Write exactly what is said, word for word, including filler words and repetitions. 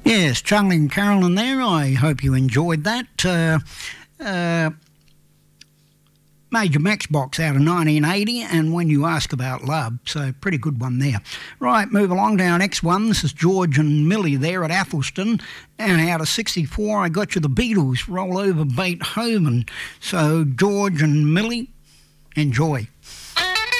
Yes, Charlie and Carolyn there. I hope you enjoyed that. Uh, uh, Major Matchbox out of nineteen eighty, and When You Ask About Love, so pretty good one there. Right, move along to our next one. This is George and Millie there at Athelston, and out of sixty-four I got you the Beatles, Roll Over Beethoven. So George and Millie, enjoy.